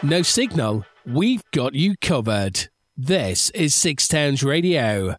No signal? We've got you covered. This is Six Towns Radio.